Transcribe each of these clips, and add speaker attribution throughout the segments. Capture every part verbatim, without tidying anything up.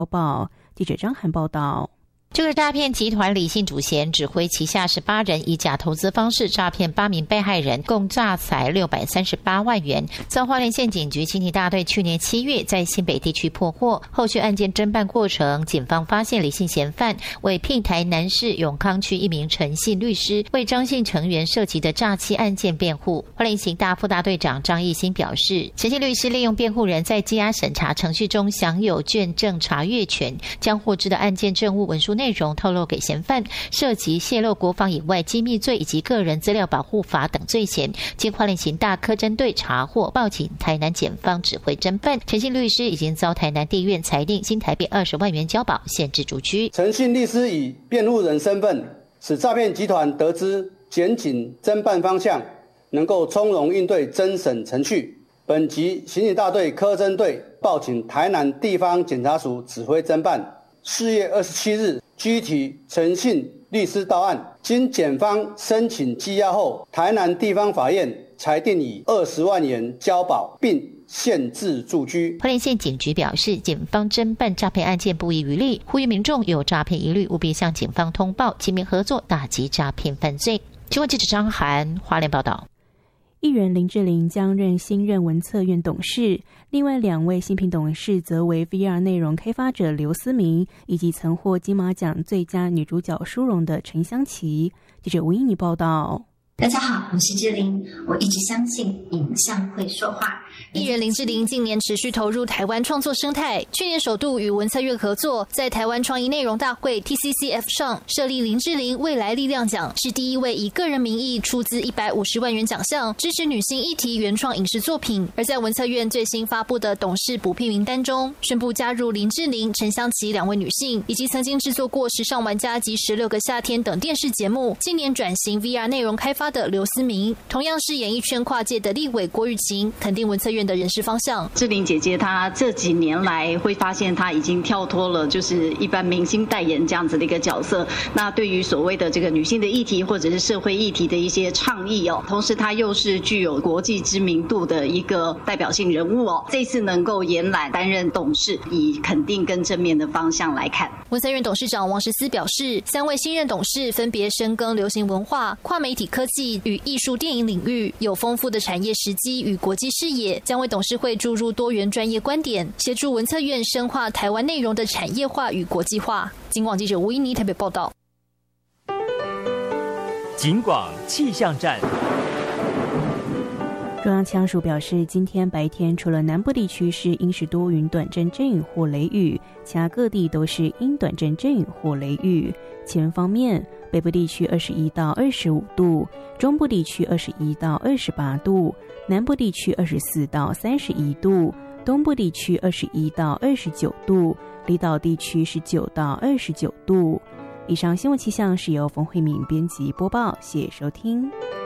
Speaker 1: 播报，记者张涵报道。
Speaker 2: 这个诈骗集团李姓主嫌指挥旗下十八人以假投资方式诈骗八名被害人，共诈财六百三十八万元。彰花莲县警局刑警大队去年七月在新北地区破获，后续案件侦办过程，警方发现李姓嫌犯委聘台南市永康区一名陈姓律师，为张姓成员涉及的诈欺案件辩护。花莲刑大副大队长张义兴表示，陈姓律师利用辩护人在羁押审查程序中享有卷证查阅权，将获知的案件证物文书内容透露给嫌犯，涉及泄露国防以外机密罪以及个人资料保护法等罪嫌。经花莲刑大科侦队查获，报请台南检方指挥侦办。陈姓律师已经遭台南地院裁定新台币二十万元交保，限制逐居。
Speaker 3: 陈姓律师以辩护人身份，使诈骗集团得知检警侦办方向，能够从容应对侦审程序。本局刑警大队科侦队报请台南地方检察署指挥侦办。四月二十七日，具体陈姓律师到案，经检方申请羁押后，台南地方法院裁定以二十万元交保，并限制住居。
Speaker 2: 花莲县警局表示，警方侦办诈骗案件不遗余力，呼吁民众有诈骗疑虑务必向警方通报，亲民合作打击诈骗犯罪。新闻记者张涵花莲报道。
Speaker 1: 议员林志玲将任新任文策院董事，另外两位新聘董事则为 V R 内容开发者刘思明以及曾获金马奖最佳女主角殊荣的陈香琪。记者吴英妮报道。
Speaker 4: 大家好，我是志玲，我一直相信影像会说话。
Speaker 5: 艺人林志玲近年持续投入台湾创作生态，去年首度与文策院合作，在台湾创意内容大会 T C C F 上设立林志玲未来力量奖，是第一位以个人名义出资一百五十万元奖项，支持女性议题原创影视作品。而在文策院最新发布的董事补聘名单中，宣布加入林志玲、陈香琪两位女性，以及曾经制作过《时尚玩家》及《十六个夏天》等电视节目，今年转型 V R 内容开发的刘思明，同样是演艺圈跨界的立委郭玉琴，肯定文策院的人事方向。
Speaker 6: 志玲姐姐她这几年来会发现，她已经跳脱了就是一般明星代言这样子的一个角色。那对于所谓的这个女性的议题或者是社会议题的一些倡议哦，同时她又是具有国际知名度的一个代表性人物哦。这次能够延揽担任董事，以肯定跟正面的方向来看。
Speaker 5: 文策院董事长王时思表示，三位新任董事分别深耕流行文化、跨媒体科技与艺术电影领域，有丰富的产业时机与国际视野，将为董事会注入多元专业观点，协助文策院深化台湾内容的产业化与国际化。警广记者吴依妮台北报道。
Speaker 7: 警广气象站。
Speaker 1: 中央气象署表示，今天白天除了南部地区是阴时多云短阵阵雨或雷雨，其他各地都是阴短阵阵雨或雷雨。气温方面，北部地区二十一到二十五度，中部地区二十一到二十八度，南部地区二十四到三十一度，东部地区二十一到二十九度，离岛地区十九到二十九度。以上新闻气象是由冯慧敏编辑播报，谢谢收听。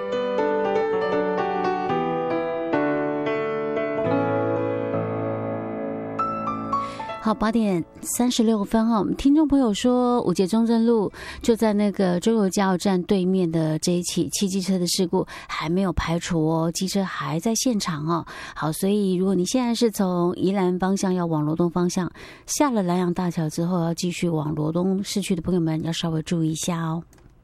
Speaker 8: 好，八点三十六分哈，听众朋友说，五节中正路就在那个中油加油站对面的这一起汽机车的事故还没有排除哦，机车还在现场哦。好，所以如果你现在是从宜兰方向要往罗东方向，下了南洋大桥之后要继续往罗东市区的朋友们要稍微注意一下哦。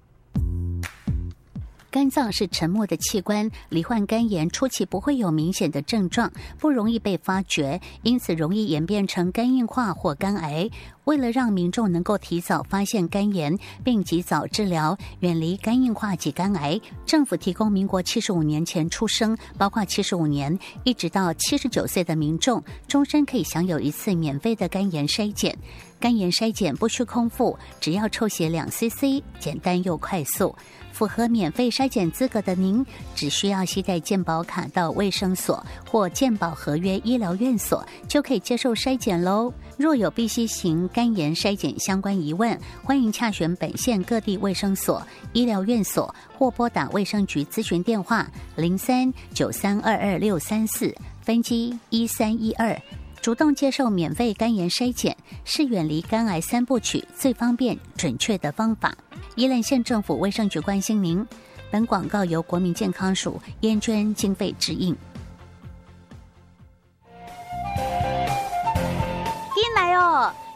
Speaker 9: 肝脏是沉默的器官，罹患肝炎初期不会有明显的症状，不容易被发觉，因此容易演变成肝硬化或肝癌。为了让民众能够提早发现肝炎并及早治疗，远离肝硬化及肝癌，政府提供民国七十五年前出生，包括七十五年一直到七十九岁的民众，终身可以享有一次免费的肝炎筛检。肝炎筛检不需空腹，只要抽血两 C C， 简单又快速。符合免费筛检资格的您，只需要携带健保卡到卫生所或健保合约医疗院所，就可以接受筛检喽。若有必须行肝炎筛检相关疑问，欢迎洽询本县各地卫生所、医疗院所，或拨打卫生局咨询电话零三九三二二六三四分机一三一二。主动接受免费肝炎筛检是远离肝癌三部曲最方便准确的方法。宜兰县政府卫生局关心您。本广告由国民健康署烟捐经费指引。
Speaker 10: 进来哦，